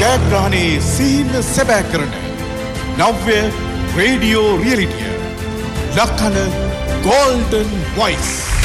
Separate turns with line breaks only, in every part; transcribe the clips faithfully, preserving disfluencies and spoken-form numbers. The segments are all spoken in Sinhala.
ජයග්‍රහණයේ සීල සැබෑ කරන නව්‍ය රේඩියෝ රියලිටිය ලක්කන ගෝල්ඩන් වොයිස්.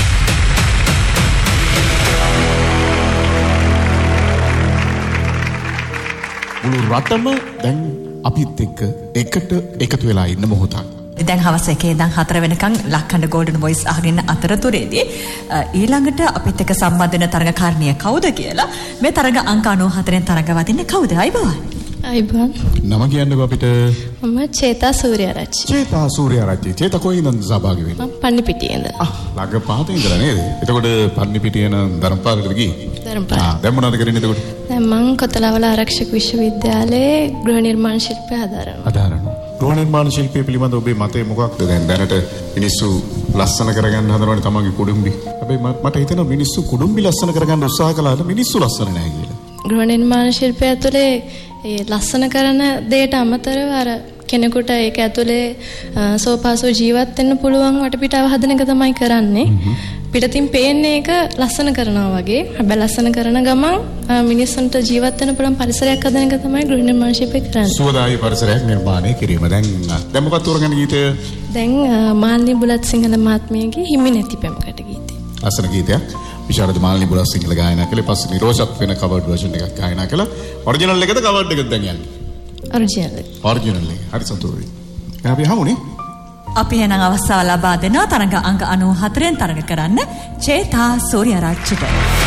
මුළු රටම දැන් අපිත් එක්ක එකට එකතු වෙලා ඉන්න මොහොතක්.
දැන් හවස එකේ ඉඳන් හතර වෙනකන් ලක්කන්ඩ ගෝල්ඩන් වොයිස් අහගෙන අතරතුරේදී ඊළඟට අපිත් එක්ක සම්බන්ධ වෙන තරඟකාරණිය කවුද කියලා මේ තරඟ අංක අනූහතරෙන් තරඟ වදින්නේ කවුද? අයිබෝන්.
අයිබෝන්.
නම කියන්නකෝ අපිට.
මම චේතා සූර්යාරච්චි.
චේතා සූර්යාරච්චි. චේතා කොයි ඉඳන්ද සහභාගී වෙන්නේ?
මම පන්නිපිටියේ ඉඳලා.
ආ ළඟ පහත ඉඳලා නේද? එතකොට පන්නිපිටියේ නම් ධර්මපාලකට ගියේ.
ධර්මපාල. ආ
දැන් මොනවද කරන්නේ එතකොට?
දැන් මම කොතලාවල ආරක්ෂක විශ්වවිද්‍යාලයේ ගෘහ නිර්මාණ ශිල්පය හදාරනවා.
හදාරනවා. ගෘහ නිර්මාණ ශිල්පය පිළිබඳ ඔබේ මතය මොකක්ද? දැන් දැනට මිනිස්සු ලස්සන කරගන්න හදනවනේ තමන්ගේ කුඩුම්බි. හැබැයි මට හිතෙනවා මිනිස්සු කුඩුම්බි ලස්සන කරගන්න උත්සාහ කළාට මිනිස්සු ලස්සන නැහැ කියලා.
ගෘහ නිර්මාණ ශිල්පය ඇතුලේ ඒ ලස්සන කරන දෙයට අමතරව අර කෙනෙකුට ඒක ඇතුලේ සෝපාසෝ ජීවත් වෙන්න පුළුවන් වටපිටාව හදන එක තමයි කරන්නේ. පිටතින් පේන්නේ ඒක ලස්සන කරනවා වගේ. හැබැයි ලස්සන කරන ගමන් මිනිස්සුන්ට ජීවත් වෙන්න පුළුවන් පරිසරයක් හදන එක තමයි ගෘහ නිර්මාණ ශිල්පය කරන්නේ. සුවදායී පරිසරයක් නිර්මාණය කිරීම. දැන් දැන් මොකක්ද තෝරගන්න ගීතය? දැන් මාල්නි බුලත් සිංහල මහත්මියගේ හිමි නැති පැමකට ගීතය. ලස්සන ගීතයක්. විශාරද මාල්නි බුලත් සිංහල ගායනා කළේ. පස්සේ නිරෝෂත් වෙන කවර්ඩ් වර්ෂන් එකක් ගායනා කළා. ඔරිජිනල් එකද කවර්ඩ් එකද දැන් යන්නේ? ඔරිජිනල් එක. ඔරිජිනල් එක. හරි සතුටුයි. එහෙනම් අපි හමුනේ.
අපි එහෙනම් අවස්ථාව ලබා දෙනවා තරඟ අංක අනූහතරෙන් තරඟ කරන්න චේතා සූර්යාරච්චිට.